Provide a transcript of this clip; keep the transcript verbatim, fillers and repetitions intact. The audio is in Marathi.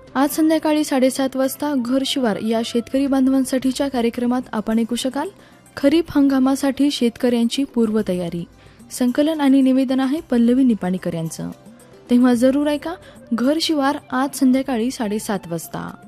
आज संध्याकाळी साडेसात वाजता घर शिवार या शेतकरी बांधवांसाठीच्या कार्यक्रमात आपण ऐकू शकाल खरीप हंगामासाठी शेतकऱ्यांची पूर्वतयारी. संकलन आणि निवेदन आहे पल्लवी निपाणीकर यांचं. तेव्हा जरूर ऐका घर शिवार आज संध्याकाळी साडेसात वाजता.